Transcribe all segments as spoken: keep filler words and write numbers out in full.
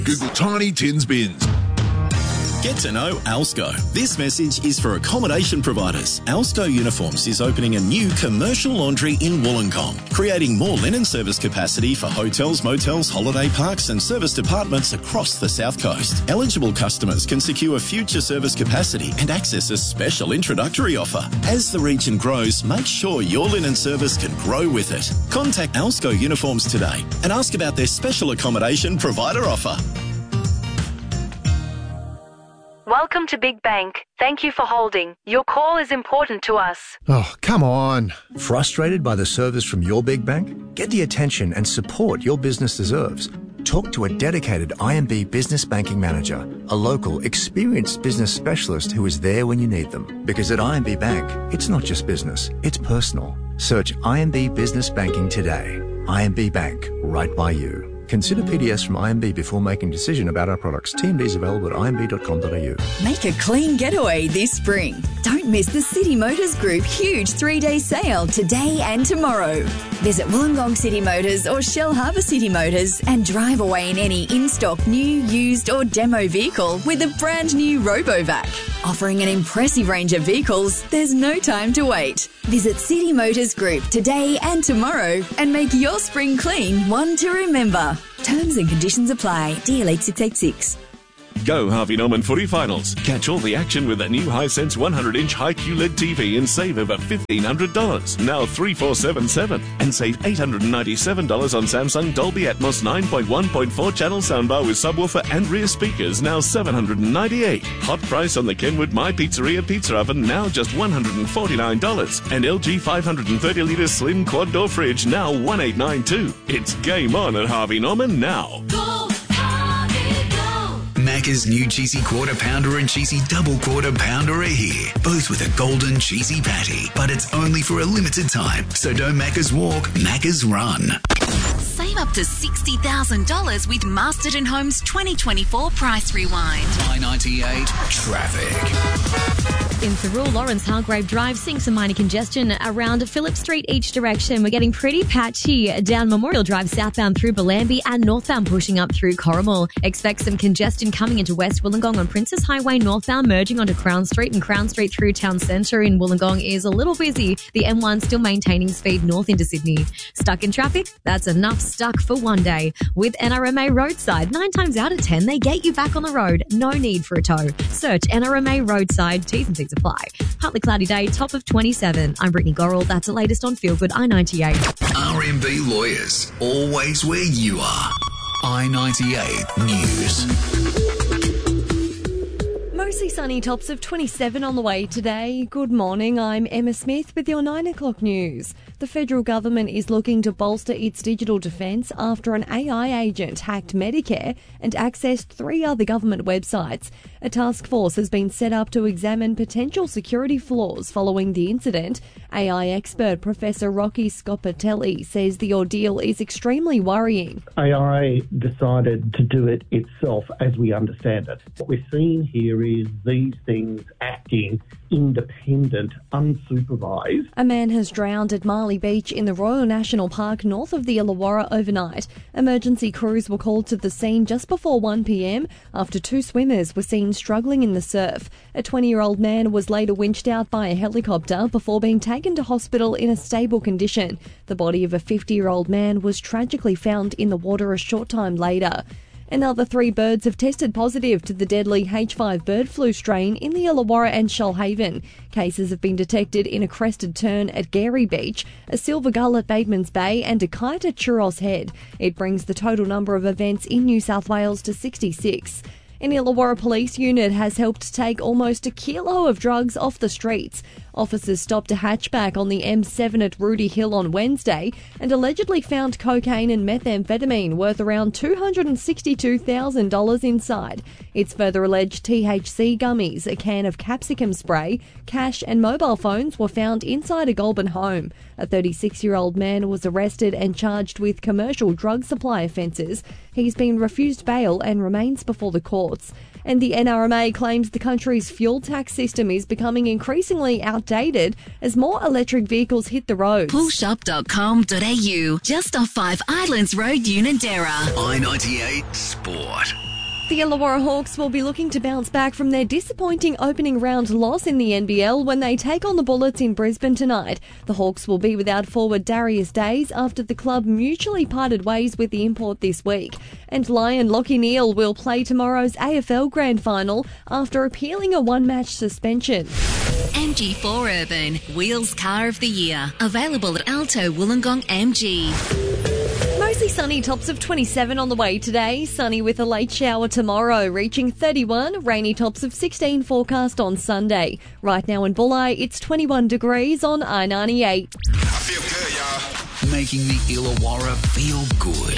Google Tiny Tins Bins. Get to know Alsco. This message is for accommodation providers. Alsco Uniforms is opening a new commercial laundry in Wollongong, creating more linen service capacity for hotels, motels, holiday parks and service departments across the South Coast. Eligible customers can secure future service capacity and access a special introductory offer. As the region grows, make sure your linen service can grow with it. Contact Alsco Uniforms today and ask about their special accommodation provider offer. Welcome to Big Bank. Thank you for holding. Your call is important to us. Oh, come on. Frustrated by the service from your big bank? Get the attention and support your business deserves. Talk to a dedicated I M B business banking manager, a local, experienced business specialist who is there when you need them. Because at I M B Bank, it's not just business, it's personal. Search I M B Business Banking today. I M B Bank, right by you. Consider P D S from I M B before making a decision about our products. T M Ds available at I M B dot com dot a u. Make a clean getaway this spring. Don't miss the City Motors Group huge three-day sale today and tomorrow. Visit Wollongong City Motors or Shell Harbour City Motors and drive away in any in-stock new, used or demo vehicle with a brand new RoboVac. Offering an impressive range of vehicles, there's no time to wait. Visit City Motors Group today and tomorrow and make your spring clean one to remember. Terms and conditions apply. D L eight six eight six. Go Harvey Norman Footy Finals. Catch all the action with a new Hisense one hundred inch high Q L E D T V and save over fifteen hundred dollars. Now three four seven seven. And save eight hundred ninety-seven dollars on Samsung Dolby Atmos nine point one point four channel soundbar with subwoofer and rear speakers, now seven hundred ninety-eight dollars. Hot price on the Kenwood My Pizzeria pizza oven, now just one hundred forty-nine dollars. And L G five hundred thirty litre slim quad door fridge, now one thousand eight hundred ninety-two dollars. It's game on at Harvey Norman now. Go, Harvey, go! Macca's new cheesy quarter pounder and cheesy double quarter pounder are here, both with a golden cheesy patty, but it's only for a limited time. So don't Macca's walk, Macca's run. Save up to sixty thousand dollars with Masterton Homes twenty twenty-four Price Rewind. I ninety-eight traffic. In Thirroul, Lawrence Hargrave Drive, seeing some minor congestion around Phillip Street each direction. We're getting pretty patchy down Memorial Drive southbound through Bellambi and northbound pushing up through Corrimal. Expect some congestion coming into West Wollongong on Princess Highway northbound, merging onto Crown Street, and Crown Street through town centre in Wollongong is a little busy. The M one still maintaining speed north into Sydney. Stuck in traffic? That's enough stuck for one day. With N R M A Roadside, nine times out of ten, they get you back on the road. No need for a tow. Search N R M A Roadside. T's and C's apply. Partly cloudy day, top of twenty-seven. I'm Brittany Gorrell. That's the latest on Feel Good I ninety-eight. R M B Lawyers, always where you are. I ninety-eight News. Mostly sunny, tops of twenty-seven on the way today. Good morning, I'm Emma Smith with your nine o'clock news. The federal government is looking to bolster its digital defence after an A I agent hacked Medicare and accessed three other government websites. A task force has been set up to examine potential security flaws following the incident. A I expert Professor Rocky Scopatelli says the ordeal is extremely worrying. A I decided to do it itself as we understand it. What we're seeing here is these things acting independent, unsupervised. A man has drowned at Marley Beach in the Royal National Park north of the Illawarra overnight. Emergency crews were called to the scene just before one p.m. after two swimmers were seen struggling in the surf. A twenty-year-old man was later winched out by a helicopter before being taken to hospital in a stable condition. The body of a fifty-year-old man was tragically found in the water a short time later. Another three birds have tested positive to the deadly H five bird flu strain in the Illawarra and Shoalhaven. Cases have been detected in a crested tern at Gary Beach, a silver gull at Bateman's Bay and a kite at Churros Head. It brings the total number of events in New South Wales to sixty-six. An Illawarra police unit has helped take almost a kilo of drugs off the streets. Officers stopped a hatchback on the M seven at Rudy Hill on Wednesday and allegedly found cocaine and methamphetamine worth around two hundred sixty-two thousand dollars inside. It's further alleged T H C gummies, a can of capsicum spray, cash and mobile phones were found inside a Goulburn home. A thirty-six-year-old man was arrested and charged with commercial drug supply offences. He's been refused bail and remains before the courts. And the N R M A claims the country's fuel tax system is becoming increasingly outdated as more electric vehicles hit the roads. pull shop dot com dot a u, just off Five Islands Road, Unanderra. I ninety-eight Sport. The Illawarra Hawks will be looking to bounce back from their disappointing opening round loss in the N B L when they take on the Bullets in Brisbane tonight. The Hawks will be without forward Darius Days after the club mutually parted ways with the import this week. And Lion Lachie Neale will play tomorrow's A F L Grand Final after appealing a one-match suspension. M G four Urban, Wheels Car of the Year. Available at Alto Wollongong M G. Mostly sunny, tops of twenty-seven on the way today. Sunny with a late shower tomorrow, reaching thirty-one. Rainy tops of sixteen forecast on Sunday. Right now in Bulli, it's twenty-one degrees on I ninety-eight. I feel good, y'all. Making the Illawarra feel good.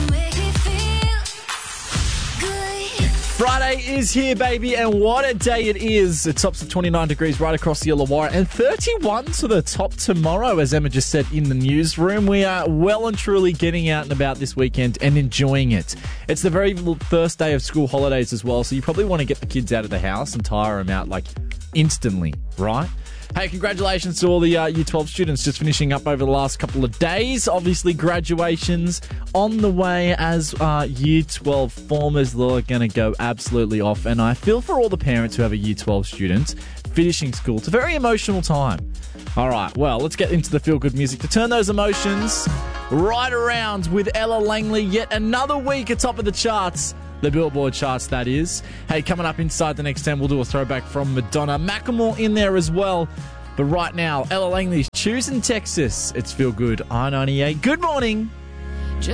Friday is here, baby, and what a day it is. It tops of twenty-nine degrees right across the Illawarra and thirty-one to the top tomorrow, as Emma just said in the newsroom. We are well and truly getting out and about this weekend and enjoying it. It's the very first day of school holidays as well, so you probably want to get the kids out of the house and tire them out, like, instantly, right? Hey, congratulations to all the uh, Year twelve students just finishing up over the last couple of days. Obviously, graduations on the way as uh, Year twelve formers are going to go absolutely off. And I feel for all the parents who have a Year twelve student finishing school. It's a very emotional time. All right, well, let's get into the feel-good music to turn those emotions right around with Ella Langley. Yet another week atop of the charts. The Billboard charts, that is. Hey, coming up inside the next ten, we'll do a throwback from Madonna. Macklemore in there as well. But right now, Ella Langley's Choosing Texas. It's Feel Good, I ninety-eight. Good morning.